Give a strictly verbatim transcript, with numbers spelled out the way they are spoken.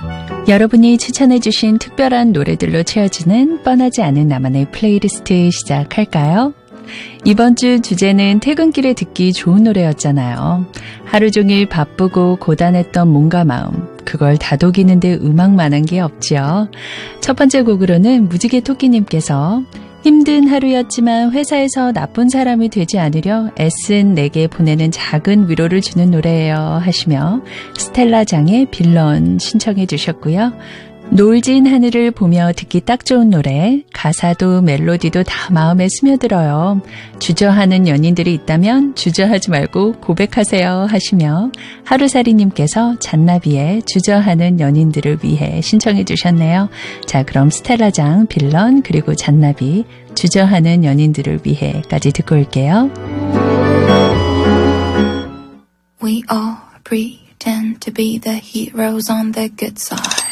여러분이 추천해주신 특별한 노래들로 채워지는 뻔하지 않은 나만의 플레이리스트 시작할까요? 이번 주 주제는 퇴근길에 듣기 좋은 노래였잖아요. 하루 종일 바쁘고 고단했던 몸과 마음, 그걸 다독이는데 음악만한 게 없지요. 첫 번째 곡으로는 무지개 토끼님께서 힘든 하루였지만 회사에서 나쁜 사람이 되지 않으려 애쓴 내게 보내는 작은 위로를 주는 노래예요 하시며 스텔라장의 빌런 신청해 주셨고요. 노을진 하늘을 보며 듣기 딱 좋은 노래, 가사도 멜로디도 다 마음에 스며들어요. 주저하는 연인들이 있다면 주저하지 말고 고백하세요 하시며 하루살이님께서 잔나비의 주저하는 연인들을 위해 신청해 주셨네요. 자, 그럼 스텔라장, 빌런, 그리고 잔나비, 주저하는 연인들을 위해까지 듣고 올게요. We all pretend to be the heroes on the good side.